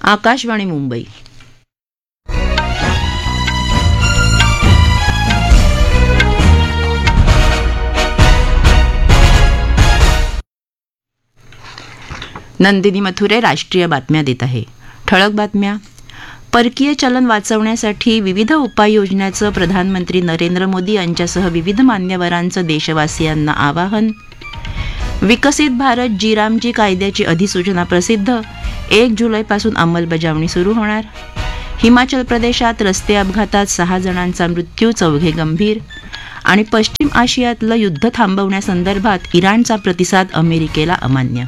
आकाशवाणी मुंबई. नंदिनी मथुरे राष्ट्रीय बातम्या देत आहे. ठळक बातम्या. परकीय चलन वाचवण्यासाठी विविध उपाययोजनांचं प्रधानमंत्री नरेंद्र मोदी यांच्यासह विविध मान्यवरांचं देशवासियांना आवाहन. विकसित भारत जी कायद्याची अधिसूचना प्रसिद्ध. 1 जुलैपासून अंमलबजावणी सुरू होणार. हिमाचल प्रदेशात रस्ते अपघातात 6 जणांचा मृत्यू, 4 गंभीर. आणि पश्चिम आशियातलं युद्ध थांबवण्यासंदर्भात इराणचा प्रतिसाद अमेरिकेला अमान्य.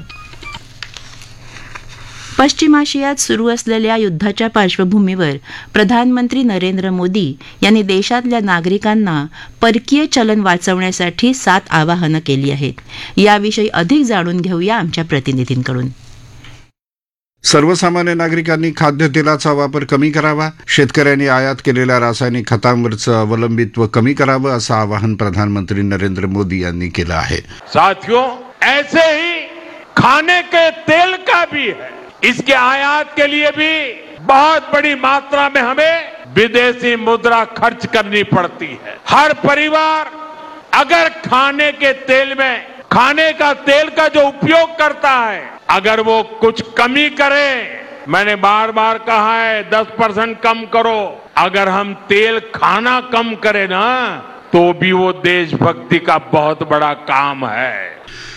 पश्चिम आशियात सुरू असलेल्या युद्धाच्या पार्श्वभूमीवर प्रधानमंत्री नरेंद्र मोदी यांनी देशातल्या नागरिकांना परकीय चलन वाचवण्यासाठी 7 आवाहनं केली आहेत. याविषयी अधिक जाणून घेऊया आमच्या प्रतिनिधींकडून. सर्वसामान्य नागरिकांनी खाद्यतेलाचा वापर कमी करावा, शेतकऱ्यांनी आयात केलेल्या रासायनिक खतांवरचं अवलंबित्व कमी करावं, असं आवाहन प्रधानमंत्री नरेंद्र मोदी यांनी केलं आहे. साथियों, ऐसे ही खाने के तेल का भी है, इसके आयात के लिए भी बहुत बड़ी मात्रा में हमें विदेशी मुद्रा खर्च करनी पड़ती है. हर परिवार अगर खाने के तेल में खाने का तेल का जो उपयोग करता है, अगर वो कुछ कमी करे, मैंने बार बार कहा है 10% कम करो. अगर हम तेल खाना कम करें ना, तो भी वो देशभक्ति का बहुत बड़ा काम है.